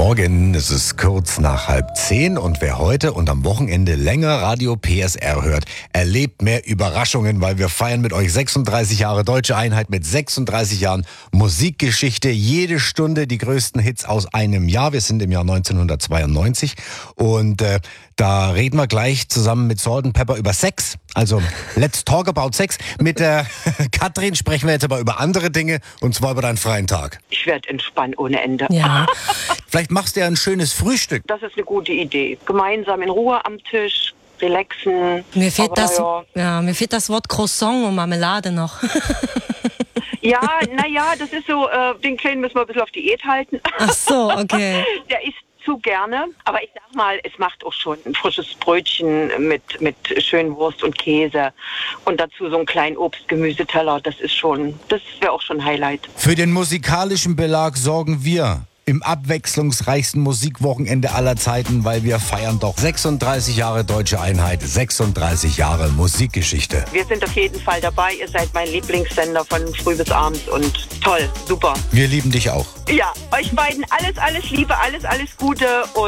Morgen, es ist kurz nach 9:30 und wer heute und am Wochenende länger Radio PSR hört, erlebt mehr Überraschungen, weil wir feiern mit euch 36 Jahre Deutsche Einheit mit 36 Jahren Musikgeschichte. Jede Stunde die größten Hits aus einem Jahr. Wir sind im Jahr 1992 und da reden wir gleich zusammen mit Salt & Pepper über Sex. Also, let's talk about Sex. Mit der Katrin sprechen wir jetzt aber über andere Dinge und zwar über deinen freien Tag. Ich werde entspannen ohne Ende. Ja. Vielleicht machst du ja ein schönes Frühstück. Das ist eine gute Idee. Gemeinsam in Ruhe am Tisch, relaxen. Mir fehlt, Aber mir fehlt das Wort Croissant und Marmelade noch. Ja, naja, das ist so, den Kleinen müssen wir ein bisschen auf Diät halten. Ach so, okay. Der isst zu gerne. Aber ich sag mal, es macht auch schon ein frisches Brötchen mit schönen Wurst und Käse. Und dazu so einen kleinen Obst-Gemüseteller. Das wäre auch schon ein Highlight. Für den musikalischen Belag sorgen wir im abwechslungsreichsten Musikwochenende aller Zeiten, weil wir feiern doch 36 Jahre Deutsche Einheit, 36 Jahre Musikgeschichte. Wir sind auf jeden Fall dabei. Ihr seid mein Lieblingssender von früh bis abends und toll, super. Wir lieben dich auch. Ja, euch beiden alles Liebe, alles Gute und